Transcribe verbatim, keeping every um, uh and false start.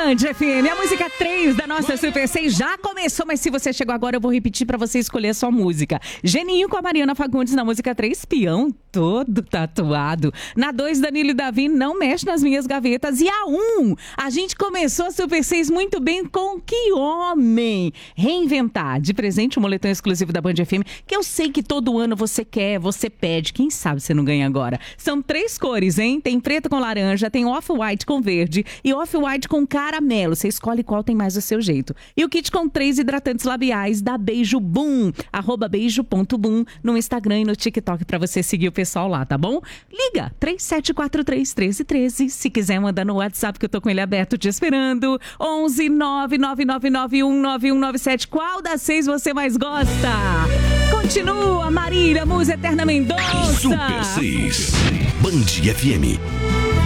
Band F M, a música três da nossa Super seis já começou, mas se você chegou agora eu vou repetir pra você escolher a sua música. Geninho com a Mariana Fagundes na música três, peão todo tatuado. Na dois, Danilo e Davi, não mexe nas minhas gavetas. E a um, a gente começou a Super seis muito bem com Que Homem. Reinventar, de presente um moletom exclusivo da Band F M, que eu sei que todo ano você quer, você pede, quem sabe você não ganha agora. São três cores, hein? Tem preto com laranja, tem off-white com verde e off-white com caramelo. Você escolhe qual tem mais o seu jeito. E o kit com três hidratantes labiais da Beijo Boom, arroba beijo ponto boom no Instagram e no TikTok pra você seguir o pessoal lá, tá bom? Liga três sete quatro três, um três um três. Se quiser mandar no WhatsApp que eu tô com ele aberto te esperando. onze nove nove nove nove um nove um nove sete. Qual das seis você mais gosta? Continua, Marília, Musa Eterna Mendonça. Super seis, Band F M.